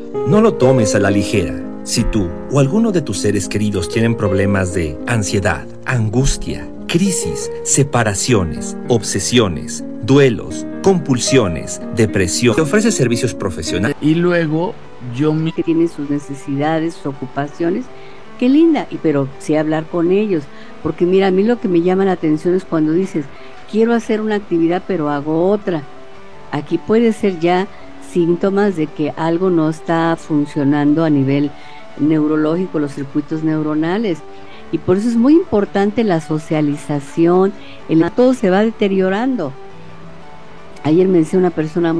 No lo tomes a la ligera. Si tú o alguno de tus seres queridos tienen problemas de ansiedad, angustia, crisis, separaciones, obsesiones, duelos, compulsiones, depresión, te ofrece servicios profesionales. Y luego que tienen sus necesidades, sus ocupaciones, qué linda, pero sí hablar con ellos, porque mira, a mí lo que me llama la atención es cuando dices, quiero hacer una actividad pero hago otra. Aquí puede ser ya síntomas de que algo no está funcionando a nivel neurológico, los circuitos neuronales, y por eso es muy importante la socialización, todo se va deteriorando. Ayer me decía una persona